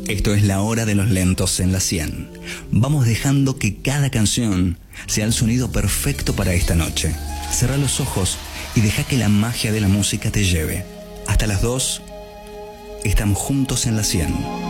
Esto es la hora de los lentos en la 100. Vamos dejando que cada canción sea el sonido perfecto para esta noche. Cerrá los ojos y deja que la magia de la música te lleve. Hasta las 2 estamos juntos en la 100.